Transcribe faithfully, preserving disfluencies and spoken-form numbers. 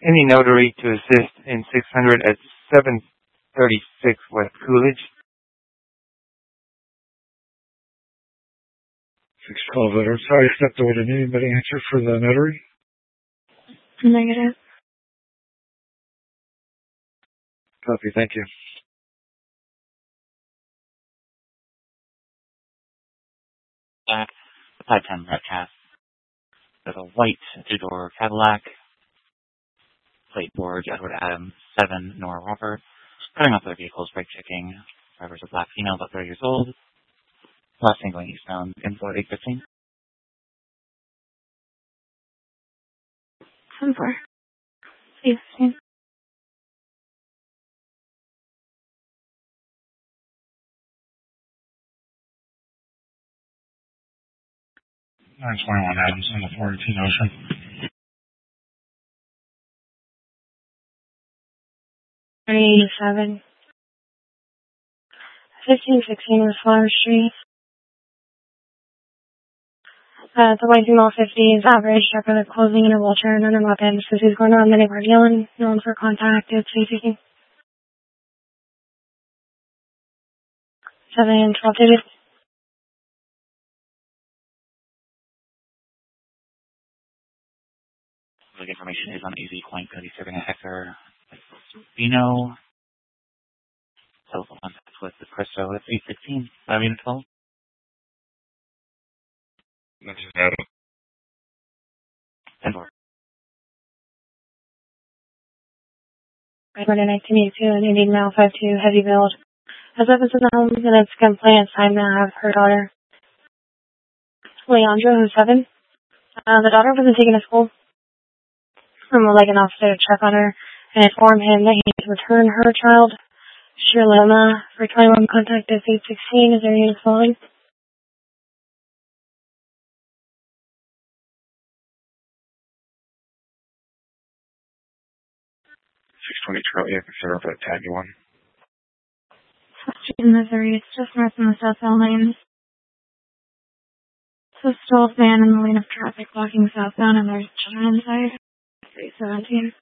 Any notary to assist in six hundred at seven thirty-six West Coolidge. six twelve letter. Sorry, I stepped away. Did anybody answer for the notary? Negative. Copy, thank you. Back, five ten Redcast. There's a white two-door Cadillac. Plate board, Edward Adams, seven, Nora Walker. Cutting off their vehicles, brake checking. Driver's a black female, about thirty years old. Last name going eastbound, info eight fifteen. ten four. eight fifteen. nine twenty-one Adams on the four eighteen Ocean. eighty-seven. fifteen sixteen West Flower Street. Uh, the white female fifty is average, check for the closing interval turn under weapons. This is going on many car dealing, known for contact, it's safety. seven twelve digits. The information is on A Z Point, going to be serving a Hector Vino. Telephone contact with the Cristo. It's eight fifteen, five eight twelve. This is Adam. ten four. I went in nineteen eighty-two and Indian Mail five two, heavy build. As if it's in the home, and it's complaint, it's time to have her daughter. Leandro, who's seven. Uh, the daughter wasn't taken to school. And would like an officer to check on her and inform him that he needs to return her child. Shirlema for twenty-one contact is eight sixteen. Is there any following? six twenty Charlie, I consider up at tag one. In Missouri, it's just north in the southbound lanes. So stalled van in the lane of traffic blocking southbound and there's children inside. three seventeen.